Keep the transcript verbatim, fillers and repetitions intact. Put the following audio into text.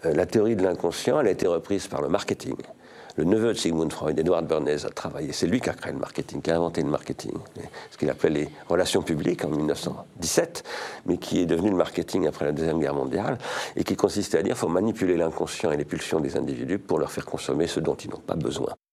euh, la théorie de l'inconscient, elle a été reprise par le marketing. Le neveu de Sigmund Freud, Edward Bernays, a travaillé. C'est lui qui a créé le marketing, qui a inventé le marketing. Ce qu'il appelait les relations publiques en mille neuf cent dix-sept, mais qui est devenu le marketing après la Deuxième Guerre mondiale, et qui consistait à dire qu'il faut manipuler l'inconscient et les pulsions des individus pour leur faire consommer ce dont ils n'ont pas besoin.